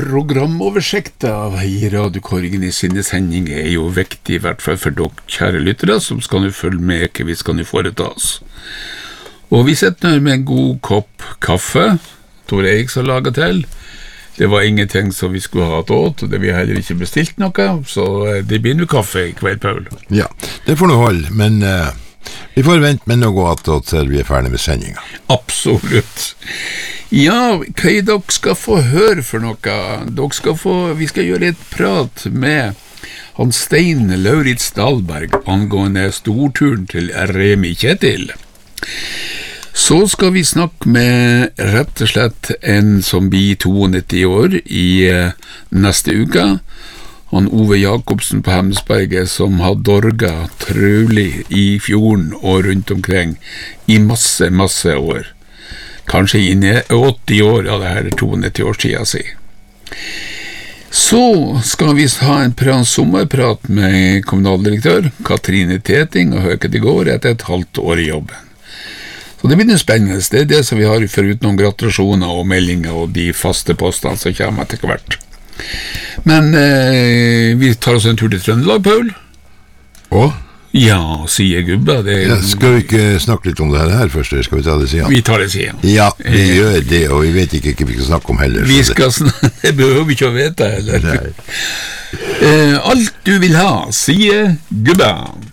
Programoversikten av Radio Korgen I sine sending jo viktig, I hvert fall for dere kjære lyttere, som skal nå følge med hva vi skal nå foreta oss. Og vi sitter nå med en god kopp kaffe, Tor Erik som lager til. Det var ingenting som vi skulle ha åt, og det vi heller ikke bestilt noe, så det blir nå kaffe I kveld, Paul. Ja, det får nå holde, men vi får vente med noe attåt til vi ferdig med sendingen. Absolutt. Ja, hva dere skal få høre for noe? Vi skal gjøre et prat med han Stein Lauritz Dahlberg angående storturen til Remi Kjetil. Så skal vi snakke med rett og slett en som blir 92 år I neste uke. Han Ove Jakobsen på Hemnesberget som har dorga trulig I fjorden og rundt omkring I masse år. Kanskje inn I 80 år av det her 92 år siden si. Så skal vi ha en sommerprat med kommunaldirektør Katrine Teting og høre det går etter et halvt år I jobben. Så det blir noe spennende. Det det som vi har foruten noen gratulasjoner og meldinger og de faste postene som kommer etter hvert. Men vi tar oss en tur til Trøndelag, Paul. Og? Ja, sier gubba. Skal vi ikke snakke litt om det her først, eller skal vi ta det siden? Vi tar det siden. Ja, vi gjør det, og vi vet ikke hva vi skal snakke om heller. Det behøver vi ikke å vite heller. Alt du vil ha, sier gubba.